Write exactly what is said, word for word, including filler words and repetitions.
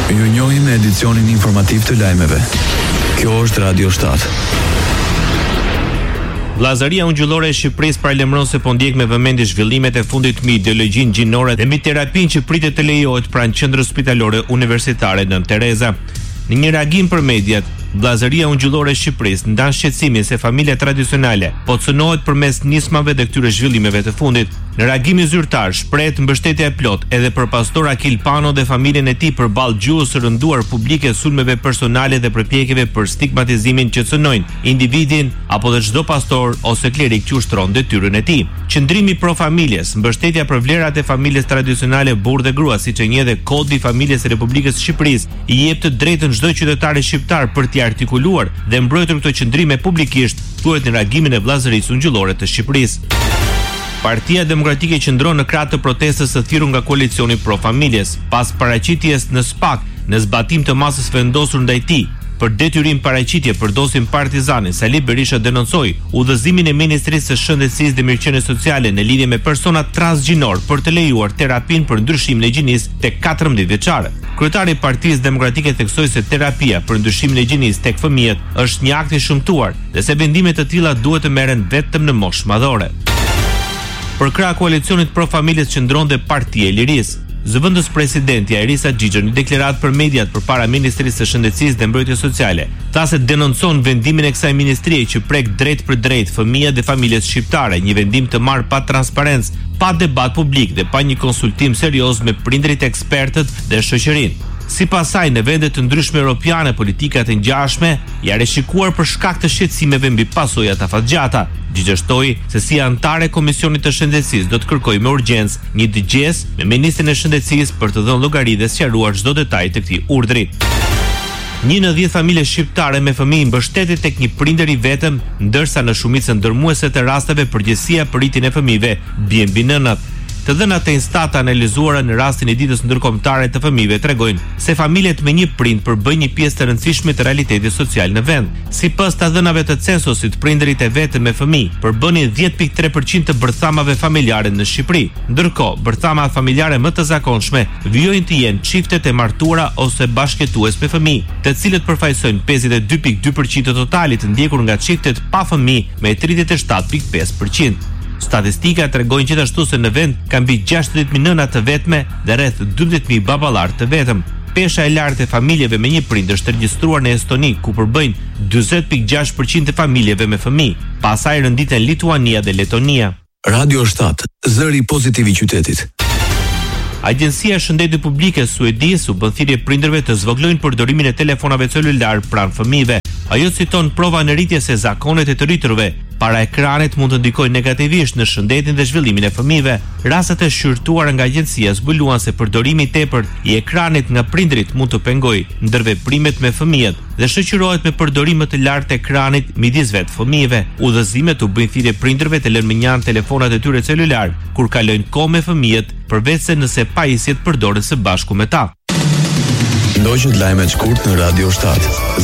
Ju njohim me edicionin informativ të lajmeve. Kjo është Radio shtat. Vllazëria Ungjillore e Shqipërisë paralajmëron se po ndjek me vëmendje zhvillimet e fundit mbi ideologjinë gjinore dhe mbi terapinë që pritet të lejohet pranë qendrës spitalore universitare Nën Tereza. Në një reagim për mediat, Vllazëria Ungjillore e Shqipërisë ndan shqetësimin se familja tradicionale po cënohet përmes nismave dhe këtyre zhvillimeve të fundit. Në reagimin zyrtar shprehet mbështetje e plot edhe për pastor Akil Pano dhe familjen e tij përballë gjuhës së rënduar publike, sulmeve personale dhe përpjekjeve për stigmatizimin që cënojnë individin apo dhe çdo pastor ose klerik që ushtron detyrën e tij. Qëndrimi pro familjes, mbështetja për vlerat e familjes tradicionale burr dhe grua, siç e njeh dhe Kodi i familjes së Republikës së Shqipërisë, i jep të drejtën çdo qytetari shqiptar për t'i artikuluar dhe mbrojtur këto qëndrime publikisht, thuhet në reagimin e Vllazërisë Ungjillore të Shqipërisë. Partia Demokratike qëndron në krah të protestës së thirrur nga koalicioni pro familjes, pas paraqitjes në SPAK në zbatim të masës vendosur ndaj tij. Për detyrim paraqitje përdosin partizanin, Sali Berisha denoncoi udhëzimin e Ministrisë së Shëndetësisë dhe Mirëqenies Sociale në lidhje me persona transgjinor për të lejuar terapinë për ndryshimin e gjinisë tek katërmbëdhjetë vjeçare. Kryetari i Partisë Demokratike theksoi se terapia për ndryshimin e gjinisë tek fëmijët është një akt i shëmtuar dhe se vendime të tilla duhet të merren vetëm në moshë madhore. Për krah koalicionit pro familjes qëndron dhe Partia e Lirisë. Zëvendës presidenti Airisa Xhixha në deklaratë për mediat përpara Ministrisë së Shëndetësisë dhe Mbrojtjes Sociale, tha se denoncon vendimin e kësaj ministrie që prek drejt për drejt fëmijët dhe familjet shqiptare, një vendim të marrë pa transparencë, pa debat publik dhe pa një konsultim serioz me prindrit, ekspertët dhe shoqërinë. Sipas saj, në vende të ndryshme europiane, politikat e ngjashme janë rishikuar për shkak të shqetësimeve mbi pasojat afatgjata. Xhixha shtoi se si antare e Komisionit të Shëndetësisë do të kërkojë me urgjencë një dëgjes me Ministrin e Shëndetësisë për të dhënë llogari dhe sqaruar çdo detaj të këtij urdhri. Një në dhjetë familje shqiptare me fëmijë mbështetet tek një prindër i vetëm, ndërsa në shumicën ndërmuese të rasteve përgjegjësia për rritjen e fëmijëve bie mbi nënat. Të dhënat e Instat analizuara në rastin e ditës ndërkombëtare të fëmijëve tregojnë se familjet me një prind përbëjnë një pjesë të rëndësishme të realitetit social në vend. Sipas të dhënave të censusit, prindërit e vetëm me fëmijë përbënin dhjetë pikë tre përqind të bërthamave familjare në Shqipëri. Ndërkohë, bërthamat familjare më të zakonshme vijojnë të jenë çiftet e martuara ose bashkëtues me fëmijë, të cilët përfaqësojnë pesëdhjetë e dy pikë dy përqind të totalit, të ndjekur nga çiftet pa fëmijë me tridhjetë e shtatë pikë pesë përqind. Statistika tregojnë gjithashtu se në vend ka mbi gjashtëdhjetë mijë nëna të vetme dhe rreth dymbëdhjetë mijë baballar të vetëm. Pesha e lartë e familjeve me një prind është regjistruar në Estoni, ku përbëjnë dyzet pikë gjashtë përqind të familjeve me fëmijë. Pastaj renditen Lituania dhe Letonia. Radio shtat, zëri pozitiv i qytetit. Agjencia e Shëndetit Publike suedeze u bën thirrje prindërve të zvogëlojnë përdorimin e telefonave celular pranë fëmijëve. Ajo citon prova në rritje se zakonet e të rriturve para ekranit mund të ndikojnë negativisht në shëndetin dhe zhvillimin e fëmijëve. Rastet e shqyrtuara nga agjencia zbuluan se përdorimi i tepërt i ekranit nga prindrit mund të pengojë ndërveprimet me fëmijët dhe shoqërohet me përdorim më të lartë të ekranit midis vetë fëmijëve. Udhëzimet u bëjnë thirrje prindërve të lënë menjan telefonat e tyre celular kur kalojnë kohë me fëmijët, përveçse nëse pajisjet përdoren së bashku me ta. Ndoqët lajmet shkurt në Radio shtat.